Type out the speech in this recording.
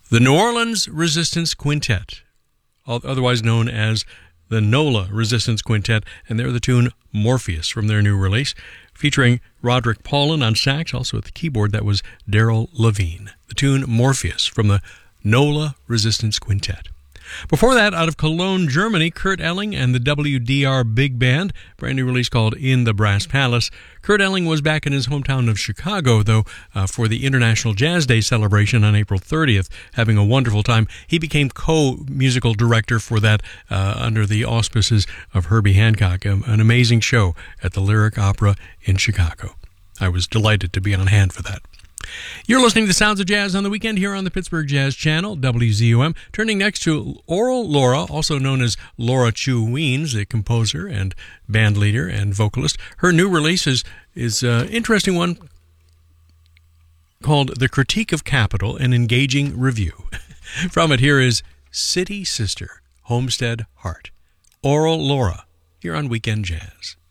The New Orleans Resistance Quintet, otherwise known as the NOLA Resistance Quintet, and they're the tune Morpheus from their new release, featuring Roderick Paulin on sax, also at the keyboard. That was Daryl Levine. The tune Morpheus from the NOLA Resistance Quintet. Before that, out of Cologne, Germany, Kurt Elling and the WDR Big Band, brand new release called In the Brass Palace. Kurt Elling was back in his hometown of Chicago, though, for the International Jazz Day celebration on April 30th, having a wonderful time. He became co-musical director for that under the auspices of Herbie Hancock, an amazing show at the Lyric Opera in Chicago. I was delighted to be on hand for that. You're listening to the Sounds of Jazz on the Weekend here on the Pittsburgh Jazz Channel, WZUM. Turning next to Oral Laura, also known as Laura Chu Weens, the composer and band leader and vocalist. Her new release is an interesting one called The Critique of Capital, an Engaging Review. From it, here is City Sister, Homestead Heart. Oral Laura, here on Weekend Jazz.